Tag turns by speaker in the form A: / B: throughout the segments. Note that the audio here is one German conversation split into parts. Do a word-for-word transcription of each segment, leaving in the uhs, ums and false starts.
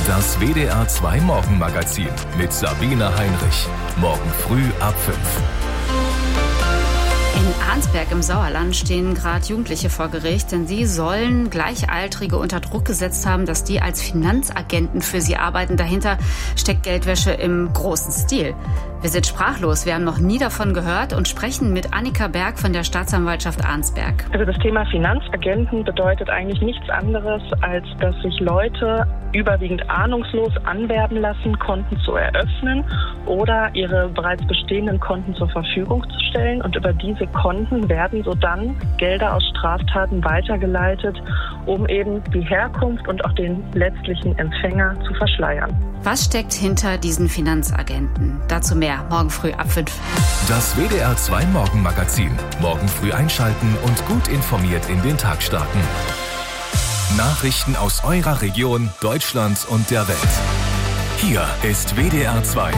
A: Das W D R zwei Morgenmagazin mit Sabine Heinrich. Morgen früh ab fünf.
B: In Arnsberg im Sauerland stehen gerade Jugendliche vor Gericht, denn sie sollen Gleichaltrige unter Druck gesetzt haben, dass die als Finanzagenten für sie arbeiten. Dahinter steckt Geldwäsche im großen Stil. Wir sind sprachlos, wir haben noch nie davon gehört und sprechen mit Annika Berg von der Staatsanwaltschaft Arnsberg.
C: Also das Thema Finanzagenten bedeutet eigentlich nichts anderes, als dass sich Leute überwiegend ahnungslos anwerben lassen, Konten zu eröffnen oder ihre bereits bestehenden Konten zur Verfügung zu stellen. Und über diese Konten werden so dann Gelder aus Straftaten weitergeleitet, um eben die Herkunft und auch den letztlichen Empfänger zu verschleiern.
B: Was steckt hinter diesen Finanzagenten? Dazu mehr morgen früh ab fünf.
A: Das W D R zwei Morgenmagazin. Morgen früh einschalten und gut informiert in den Tag starten. Nachrichten aus eurer Region, Deutschlands und der Welt. Hier ist W D R zwei.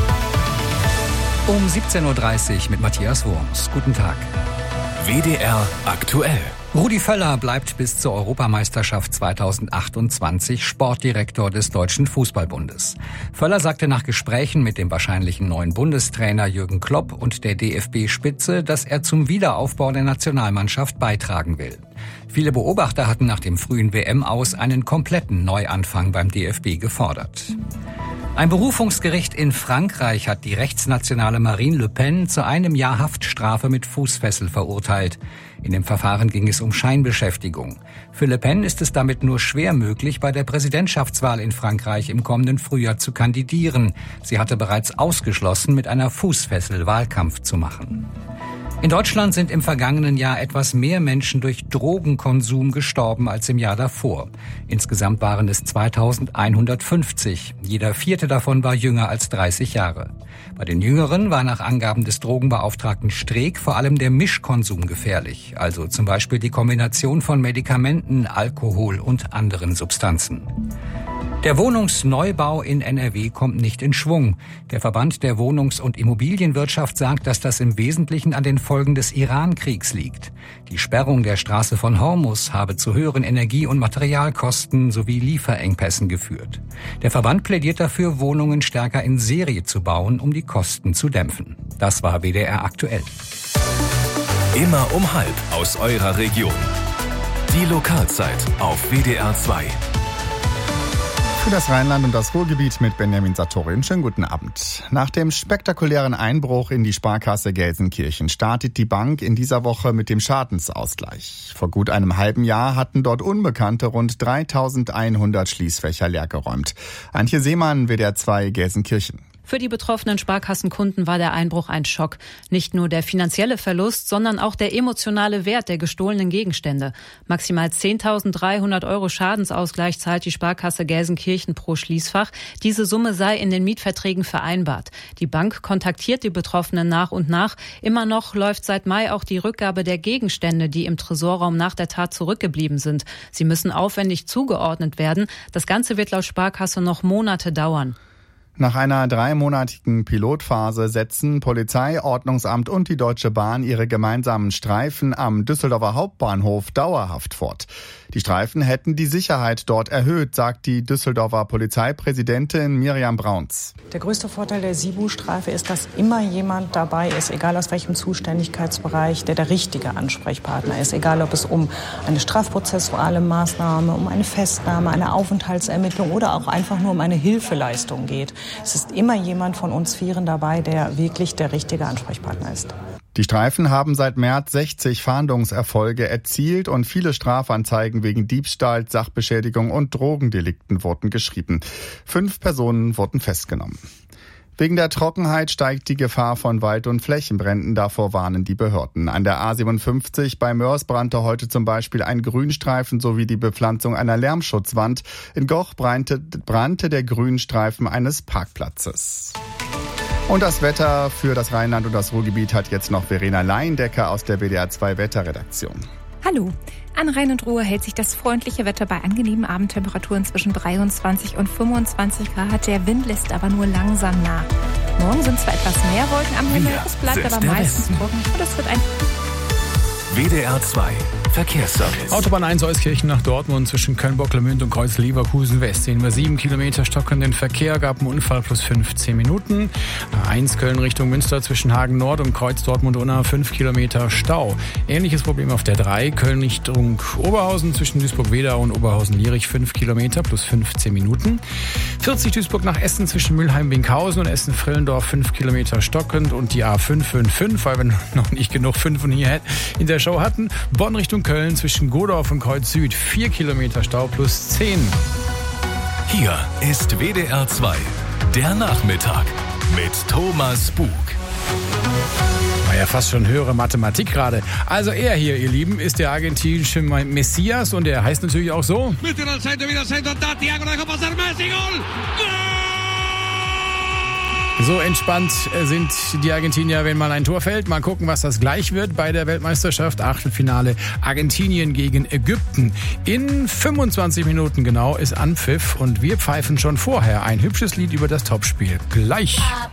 D: Um siebzehn Uhr dreißig mit Matthias Wurms. Guten Tag.
A: W D R aktuell.
D: Rudi Völler bleibt bis zur Europameisterschaft zweitausendachtundzwanzig Sportdirektor des Deutschen Fußballbundes. Völler sagte nach Gesprächen mit dem wahrscheinlichen neuen Bundestrainer Jürgen Klopp und der D F B-Spitze, dass er zum Wiederaufbau der Nationalmannschaft beitragen will. Viele Beobachter hatten nach dem frühen W M-Aus einen kompletten Neuanfang beim D F B gefordert. Ein Berufungsgericht in Frankreich hat die rechtsnationale Marine Le Pen zu einem Jahr Haftstrafe mit Fußfessel verurteilt. In dem Verfahren ging es um Scheinbeschäftigung. Für Le Pen ist es damit nur schwer möglich, bei der Präsidentschaftswahl in Frankreich im kommenden Frühjahr zu kandidieren. Sie hatte bereits ausgeschlossen, mit einer Fußfessel Wahlkampf zu machen. In Deutschland sind im vergangenen Jahr etwas mehr Menschen durch Drogenkonsum gestorben als im Jahr davor. Insgesamt waren es zweitausendeinhundertfünfzig. Jeder vierte davon war jünger als dreißig Jahre. Bei den Jüngeren war nach Angaben des Drogenbeauftragten Streeck vor allem der Mischkonsum gefährlich, also zum Beispiel die Kombination von Medikamenten, Alkohol und anderen Substanzen. Der Wohnungsneubau in N R W kommt nicht in Schwung. Der Verband der Wohnungs- und Immobilienwirtschaft sagt, dass das im Wesentlichen an den Folgen des Iran-Kriegs liegt. Die Sperrung der Straße von Hormuz habe zu höheren Energie- und Materialkosten sowie Lieferengpässen geführt. Der Verband plädiert dafür, Wohnungen stärker in Serie zu bauen, um die Kosten zu dämpfen. Das war W D R aktuell.
A: Immer um halb aus eurer Region. Die Lokalzeit auf W D R zwei.
E: Für das Rheinland und das Ruhrgebiet mit Benjamin Sartorin. Schönen guten Abend. Nach dem spektakulären Einbruch in die Sparkasse Gelsenkirchen startet die Bank in dieser Woche mit dem Schadensausgleich. Vor gut einem halben Jahr hatten dort Unbekannte rund dreitausendeinhundert Schließfächer leergeräumt. Antje Seemann, W D R zwei Gelsenkirchen.
F: Für die betroffenen Sparkassenkunden war der Einbruch ein Schock. Nicht nur der finanzielle Verlust, sondern auch der emotionale Wert der gestohlenen Gegenstände. Maximal zehntausenddreihundert Euro Schadensausgleich zahlt die Sparkasse Gelsenkirchen pro Schließfach. Diese Summe sei in den Mietverträgen vereinbart. Die Bank kontaktiert die Betroffenen nach und nach. Immer noch läuft seit Mai auch die Rückgabe der Gegenstände, die im Tresorraum nach der Tat zurückgeblieben sind. Sie müssen aufwendig zugeordnet werden. Das Ganze wird laut Sparkasse noch Monate dauern.
E: Nach einer dreimonatigen Pilotphase setzen Polizei, Ordnungsamt und die Deutsche Bahn ihre gemeinsamen Streifen am Düsseldorfer Hauptbahnhof dauerhaft fort. Die Streifen hätten die Sicherheit dort erhöht, sagt die Düsseldorfer Polizeipräsidentin Miriam Brauns.
G: Der größte Vorteil der SIBU-Streife ist, dass immer jemand dabei ist, egal aus welchem Zuständigkeitsbereich, der der richtige Ansprechpartner ist. Egal, ob es um eine strafprozessuale Maßnahme, um eine Festnahme, eine Aufenthaltsermittlung oder auch einfach nur um eine Hilfeleistung geht. Es ist immer jemand von uns Vieren dabei, der wirklich der richtige Ansprechpartner ist.
E: Die Streifen haben seit März sechzig Fahndungserfolge erzielt und viele Strafanzeigen wegen Diebstahl, Sachbeschädigung und Drogendelikten wurden geschrieben. Fünf Personen wurden festgenommen. Wegen der Trockenheit steigt die Gefahr von Wald- und Flächenbränden, davor warnen die Behörden. An der A siebenundfünfzig bei Mörs brannte heute zum Beispiel ein Grünstreifen sowie die Bepflanzung einer Lärmschutzwand. In Goch brannte, brannte der Grünstreifen eines Parkplatzes. Und das Wetter für das Rheinland und das Ruhrgebiet hat jetzt noch Verena Leindecker aus der W D R zwei Wetterredaktion.
H: Hallo. An Rhein und Ruhr hält sich das freundliche Wetter bei angenehmen Abendtemperaturen zwischen dreiundzwanzig und fünfundzwanzig Grad. Der Wind lässt aber nur langsam nach. Morgen sind zwar etwas mehr Wolken am Himmel, es bleibt aber meistens trocken und es wird ein...
A: W D R zwei Verkehrsservice.
I: Autobahn eins Euskirchen nach Dortmund zwischen Köln-Bocklemünd und Kreuz-Leverkusen West. Sehen wir sieben Kilometer stockenden Verkehr, gab einen Unfall plus fünfzehn Minuten. A eins Köln Richtung Münster zwischen Hagen Nord und Kreuz Dortmund-Unna fünf Kilometer Stau. Ähnliches Problem auf der drei Köln Richtung Oberhausen zwischen Duisburg-Wedau und Oberhausen-Lierich fünf Kilometer plus fünfzehn Minuten. vierzig Duisburg nach Essen zwischen Mülheim-Binkhausen und Essen-Frillendorf fünf Kilometer stockend und die A fünf fünf fünf, weil wir noch nicht genug fünf und hier in der Show hatten. Bonn Richtung Köln zwischen Godorf und Kreuz Süd vier Kilometer Stau plus zehn.
A: Hier ist W D R zwei, der Nachmittag mit Thomas Bug.
I: War ja fast schon höhere Mathematik gerade. Also er hier, ihr Lieben, ist der argentinische Messias und er heißt natürlich auch so. So entspannt sind die Argentinier, wenn mal ein Tor fällt. Mal gucken, was das gleich wird bei der Weltmeisterschaft. Achtelfinale Argentinien gegen Ägypten. In fünfundzwanzig Minuten genau ist Anpfiff und wir pfeifen schon vorher ein hübsches Lied über das Topspiel. Gleich.